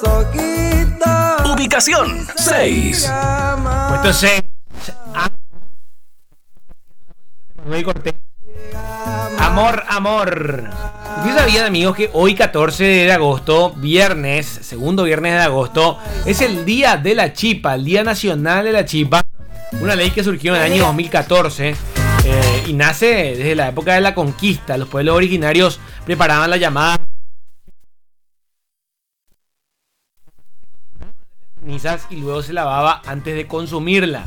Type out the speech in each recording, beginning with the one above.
Ubicación 6. Puesto 6. Amor, amor. ¿Ustedes sabían, amigos, que hoy 14 de agosto, viernes, segundo viernes de agosto, es el Día de la Chipa, el Día Nacional de la Chipa? Una ley que surgió en el año 2014 y nace desde la época de la conquista. Los pueblos originarios preparaban la llamada cenizas y luego se lavaba antes de consumirla.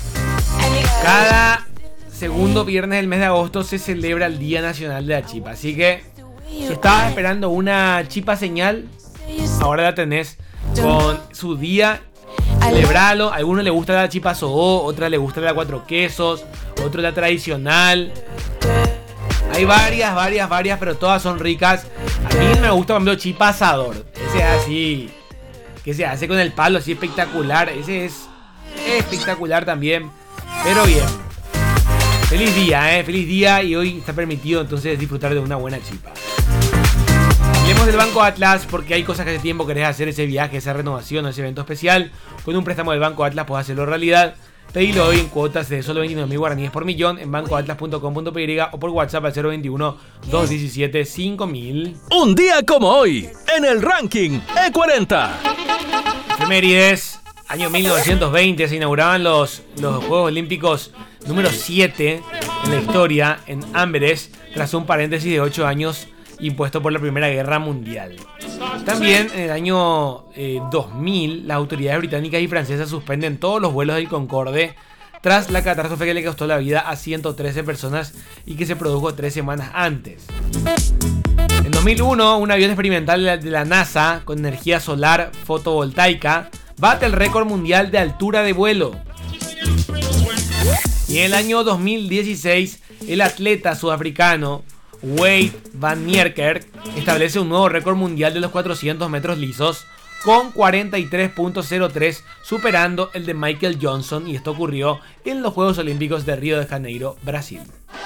Cada segundo viernes del mes de agosto se celebra el Día Nacional de la Chipa. Así que si estabas esperando una chipa señal, ahora la tenés con su día. Celebralo. A algunos le gusta la chipa soó, otra le gusta la cuatro quesos, otro la tradicional. Hay varias, pero todas son ricas. A mí me gusta, por ejemplo, chipa asador. Ese así, que se hace con el palo, así espectacular. Ese es espectacular también. Pero bien. Feliz día, y hoy está permitido entonces disfrutar de una buena chipa. Hablemos del Banco Atlas porque hay cosas que hace tiempo querés hacer, ese viaje, esa renovación, ese evento especial. Con un préstamo del Banco Atlas podés hacerlo realidad. Pedilo hoy en cuotas de solo 29.000 guaraníes por millón en bancoatlas.com.py o por WhatsApp al 021-217-5000. Un día como hoy, en el ranking E40. Efemérides. Año 1920 se inauguraban los Juegos Olímpicos número 7 en la historia en Amberes, tras un paréntesis de 8 años impuesto por la Primera Guerra Mundial. También en el año 2000 las autoridades británicas y francesas suspenden todos los vuelos del Concorde tras la catástrofe que le costó la vida a 113 personas y que se produjo 3 semanas antes. En 2001 un avión experimental de la NASA con energía solar fotovoltaica bate el récord mundial de altura de vuelo. Y en el año 2016, el atleta sudafricano Wade van Niekerk establece un nuevo récord mundial de los 400 metros lisos con 43.03, superando el de Michael Johnson, y esto ocurrió en los Juegos Olímpicos de Río de Janeiro, Brasil.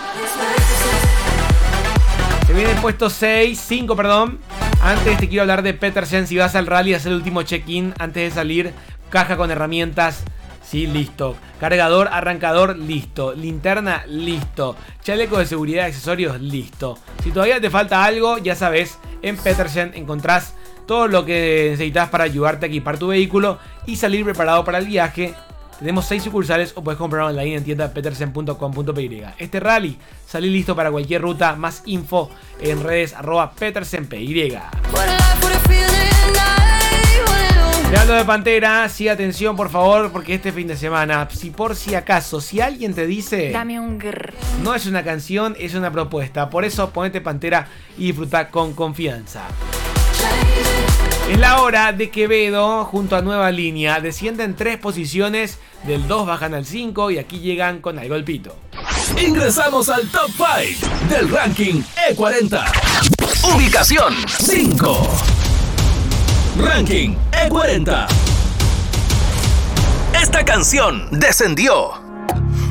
Se viene el puesto 5, perdón. Antes te quiero hablar de Petersen. Si vas al rally, haz el último check-in antes de salir. Caja con herramientas, sí, listo. Cargador, arrancador, listo. Linterna, listo. Chaleco de seguridad y accesorios, listo. Si todavía te falta algo, ya sabes, en Petersen encontrás todo lo que necesitas para ayudarte a equipar tu vehículo y salir preparado para el viaje. Tenemos 6 sucursales o puedes comprar online en tienda petersen.com.py. Este rally, salí listo para cualquier ruta. Más info en redes @petersenpy. Hablando de Pantera, sí, atención por favor, porque este fin de semana, si acaso, si alguien te dice dame un grrr, no es una canción, es una propuesta. Por eso ponete Pantera y disfruta con confianza. Es la hora de Quevedo junto a Nueva Línea. Descienden 3 posiciones, del 2 bajan al 5 y aquí llegan con el golpito. Ingresamos al top 5 del ranking E40. Ubicación 5. Ranking E40. Esta canción descendió